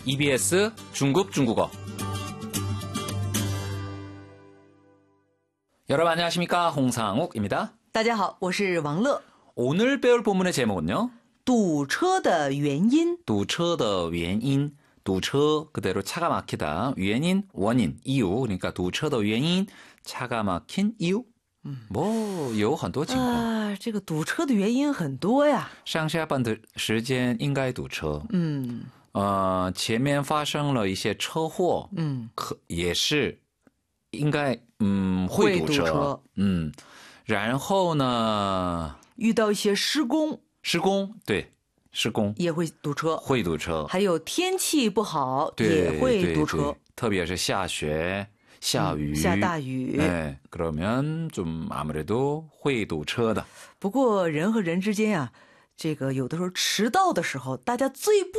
EBS 중국 중국어. 여러분 안녕하십니까? 홍상욱입니다. 大家好，我是王乐。 오늘 배울 본문의 제목은요. 堵车的原因。 堵车的原因. 堵车 그대로 차가 막히다. 原因 원인, 이유. 그러니까 堵车的原因 차가 막힌 이유. 뭐有很多情况。 这个堵车的原因很多呀。 上下班的时间应该堵车。前面发生了一些车祸。也是应该会堵车。然后呢， 遇到一些施工。 施工，对，施工也会堵车。 会堵车。 还有天气不好也会堵车。 特别是下雪、下雨、 下大雨。 그러면 좀 아무래도会堵车的。 不过人和人之间啊，这个有的时候迟到的时候，大家最不